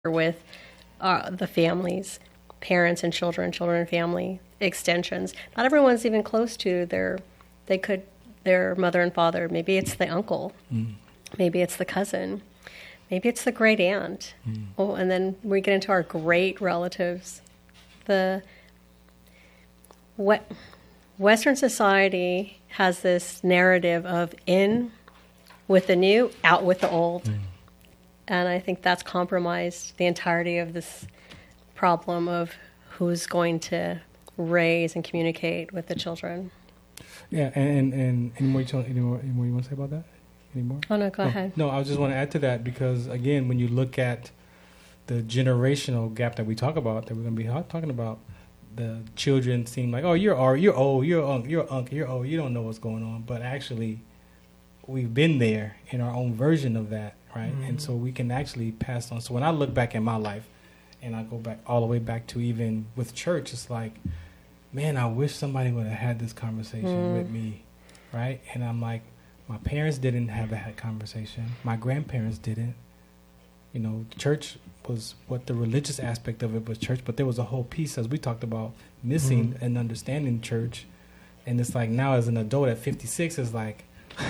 with the families, parents and children, children and family extensions. Not everyone's even close to their mother and father. Maybe it's the uncle. Maybe it's the cousin. Maybe it's the great aunt. Oh, and then we get into our great relatives. Western society has this narrative of in with the new, out with the old. And I think that's compromised the entirety of this problem of who's going to raise and communicate with the children. Yeah, and any more you want to say about that? Any more? Oh, no, go ahead. No, I just want to add to that because, again, when you look at the generational gap that we talk about, that we're going to be talking about, the children seem like, oh, you're old, you're old, you're old, you don't know what's going on. But actually, we've been there in our own version of that, right? Mm-hmm. And so we can actually pass on. So when I look back at my life, and I go back all the way back to even with church, it's like, man, I wish somebody would have had this conversation with me, right? And I'm like, my parents didn't have that conversation. My grandparents didn't. You know, church was what the religious aspect of it was church, but there was a whole piece, as we talked about, missing and understanding church. And it's like now as an adult at 56, it's like,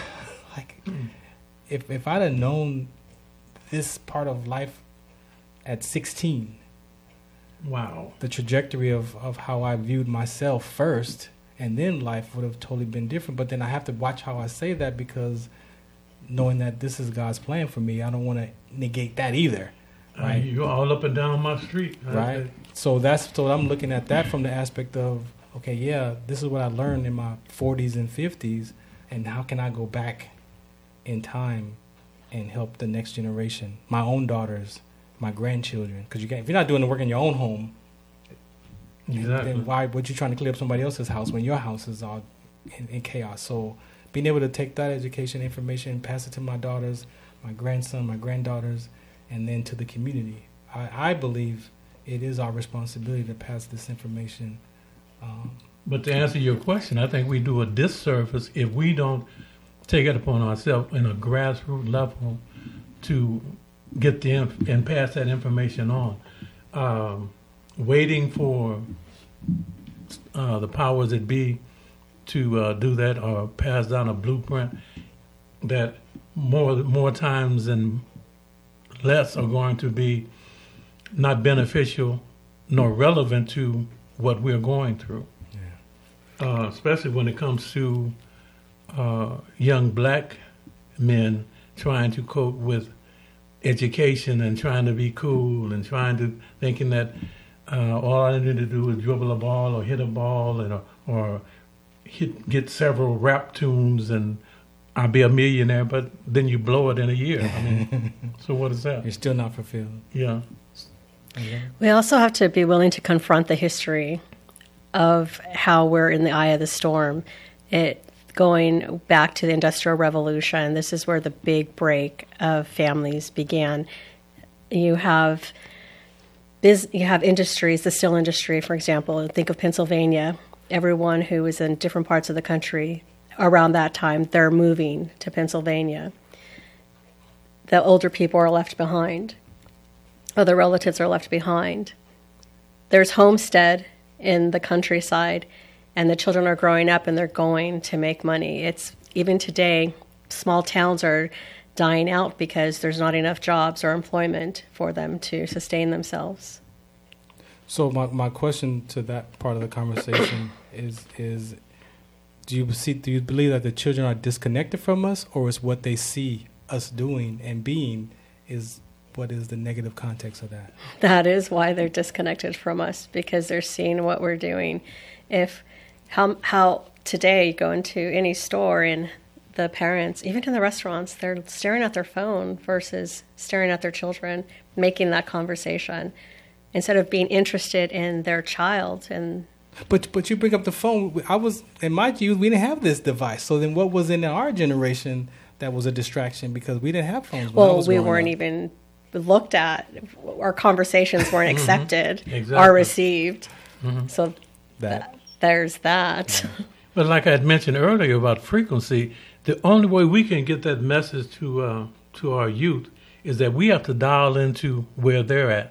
if I'd have known this part of life at 16, wow, the trajectory of how I viewed myself first, and then life would have totally been different. But then I have to watch how I say that because knowing that this is God's plan for me, I don't want to negate that either. Right? You're all up and down my street. Right. So I'm looking at that from the aspect of, okay, yeah, this is what I learned in my 40s and 50s, and how can I go back in time and help the next generation, my own daughters, my grandchildren? Because if you're not doing the work in your own home, exactly, then what you trying to clear up somebody else's house when your house is all in chaos? So being able to take that education information, pass it to my daughters, my grandson, my granddaughters, and then to the community. I believe it is our responsibility to pass this information. But to answer your question, I think we do a disservice if we don't take it upon ourselves in a grassroots level to get and pass that information on. Waiting for the powers that be to do that or pass down a blueprint that more times than less are going to be not beneficial nor relevant to what we're going through. Yeah. Especially when it comes to young black men trying to cope with education and trying to be cool and thinking that all I need to do is dribble a ball or hit a ball or get several rap tunes and I'll be a millionaire, but then you blow it in a year. I mean, so what is that? You're still not fulfilled. Yeah. Okay. We also have to be willing to confront the history of how we're in the eye of the storm. Going back to the Industrial Revolution, this is where the big break of families began. You have industries, the steel industry, for example. Think of Pennsylvania. Everyone who was in different parts of the country around that time, they're moving to Pennsylvania. The older people are left behind. Other relatives are left behind. There's homestead in the countryside, and the children are growing up and they're going to make money. It's even today, small towns are dying out because there's not enough jobs or employment for them to sustain themselves. So my question to that part of the conversation is do you believe that the children are disconnected from us, or is what they see us doing and being is what is the negative context of that? That is why they're disconnected from us, because they're seeing what we're doing. How today you go into any store and the parents, even in the restaurants, they're staring at their phone versus staring at their children, making that conversation instead of being interested in their child. And But you bring up the phone. I was in my youth, we didn't have this device. So then, what was in our generation that was a distraction because we didn't have phones? Well, we weren't even looked at. Our conversations weren't accepted exactly. or received. Mm-hmm. So there's that. Yeah. But like I had mentioned earlier about frequency, the only way we can get that message to our youth is that we have to dial into where they're at.